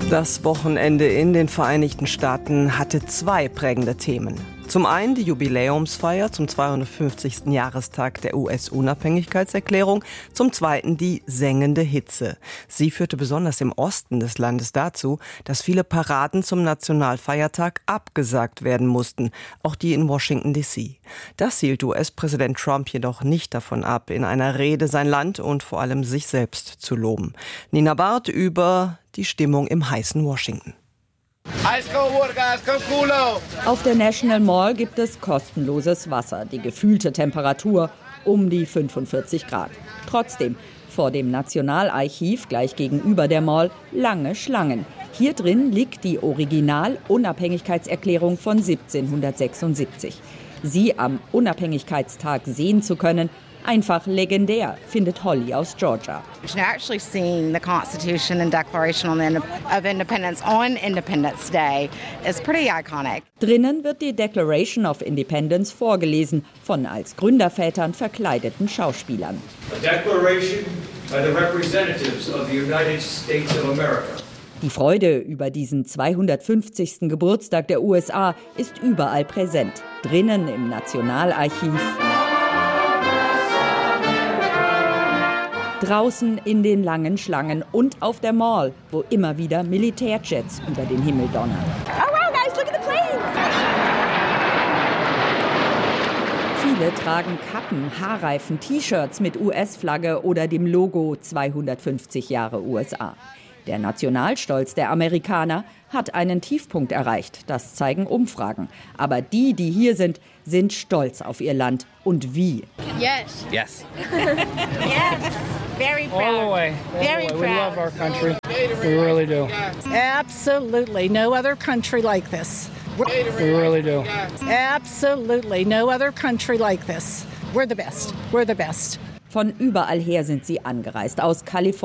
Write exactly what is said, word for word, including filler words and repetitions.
Das Wochenende in den Vereinigten Staaten hatte zwei prägende Themen. Zum einen die Jubiläumsfeier zum zweihundertfünfzigsten Jahrestag der U S-Unabhängigkeitserklärung, zum zweiten die sengende Hitze. Sie führte besonders im Osten des Landes dazu, dass viele Paraden zum Nationalfeiertag abgesagt werden mussten, auch die in Washington D C. Das hielt U S-Präsident Trump jedoch nicht davon ab, in einer Rede sein Land und vor allem sich selbst zu loben. Nina Barth über die Stimmung im heißen Washington. Auf der National Mall gibt es kostenloses Wasser. Die gefühlte Temperatur um die fünfundvierzig Grad. Trotzdem, vor dem Nationalarchiv gleich gegenüber der Mall lange Schlangen. Hier drin liegt die Original-Unabhängigkeitserklärung von siebzehnhundertsechsundsiebzig. Sie am Unabhängigkeitstag sehen zu können, einfach legendär, findet Holly aus Georgia. Actually seeing the Constitution and Declaration of Independence on Independence Day is pretty iconic. Drinnen wird die Declaration of Independence vorgelesen von als Gründervätern verkleideten Schauspielern. A declaration by the representatives of the United States of America. Die Freude über diesen zweihundertfünfzigsten Geburtstag der U S A ist überall präsent. Drinnen im Nationalarchiv, draußen in den langen Schlangen und auf der Mall, wo immer wieder Militärjets über den Himmel donnern. Oh wow, guys, look at the planes! Viele tragen Kappen, Haarreifen, T-Shirts mit U S-Flagge oder dem Logo zweihundertfünfzig Jahre U S A. Der Nationalstolz der Amerikaner hat einen Tiefpunkt erreicht, das zeigen Umfragen. Aber die, die hier sind, sind stolz auf ihr Land. Und wie? Yes. Yes. Yes. Very proud. All the way. All Very the way. proud. We love our country. We really do. Absolutely no other country like this. We really do. Absolutely no other country like this. We're the best. We're the best. Von überall her sind sie angereist. Aus Kalifornien.